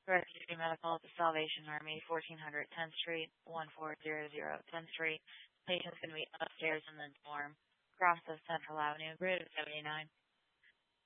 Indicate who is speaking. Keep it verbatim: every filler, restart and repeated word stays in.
Speaker 1: Rescue Medical at the Salvation Army, fourteen hundred tenth Street, one four zero zero tenth Street. Patient's going to be upstairs in the dorm, across the Central Avenue, grid of seventy-nine.